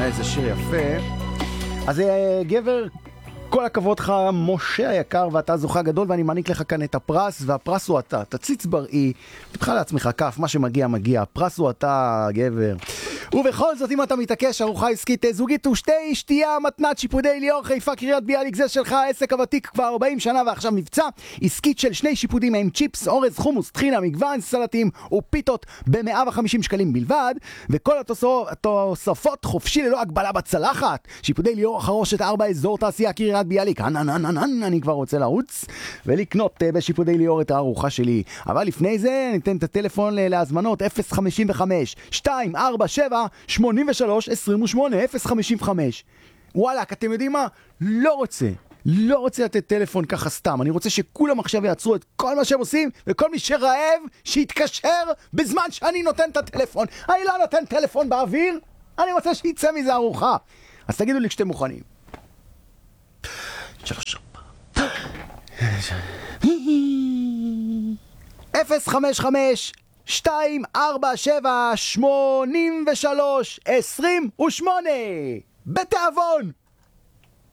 איזה שיר יפה. אז גבר, כל הכבוד לך, משה היקר, ואתה זוכה גדול, ואני מעניק לך כאן את הפרס, והפרס הוא אתה. תציץ בראי, תבחר לעצמך כף, מה שמגיע מגיע. הפרס הוא אתה, גבר. ובכל זאת, אם אתה מתעקש, ארוחה עסקית זוגית ושתי שתייה, מתנת שיפודי ליאור, חיפה, קריית ביאליק, זה שלך, העסק הוותיק כבר 40 שנה ועכשיו מבצע, עסקית של 2 שיפודים עם צ'יפס, אורז, חומוס, טחינה, מגוון, סלטים ופיתות ב-150 שקלים בלבד, וכל התוספות חופשי ללא הגבלה בצלחת. שיפודי ליאור החרושת 4 אזור תעשייה קריית ביאליק. אני כבר רוצה לעוץ ולקנות בשיפודי ליאור את הארוחה שלי. אבל לפני זה ניתן את הטלפון להזמנות 055 247 83 28 055. וואלה, אתם יודעים מה? לא רוצה לתת טלפון ככה סתם. אני רוצה שכולם עכשיו יעצרו את כל מה שהם עושים, וכל מי שרעב שיתקשר בזמן שאני נותן את הטלפון. אני לא נותן טלפון באוויר, אני רוצה שיצא מזה ארוחה. אז תגידו לי כשאתם מוכנים. 055 247 83 28 בתיאבון